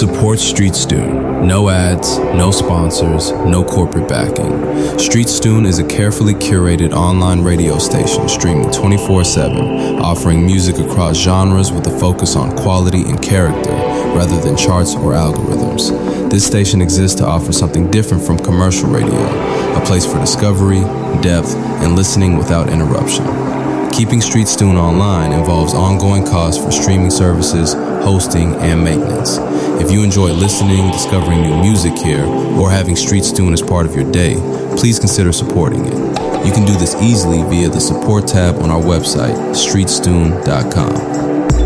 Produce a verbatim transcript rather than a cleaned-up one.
Support StreetStune. No ads, no sponsors, no corporate backing. StreetStune is a carefully curated online radio station streaming twenty-four seven, offering music across genres with a focus on quality and character rather than charts or algorithms. This station exists to offer something different from commercial radio, a place for discovery, depth, and listening without interruption. Keeping StreetStune online involves ongoing costs for streaming services, hosting, and maintenance. If you enjoy listening, discovering new music here, or having StreetStune as part of your day, please consider supporting it. You can do this easily via the support tab on our website, streetstune dot com.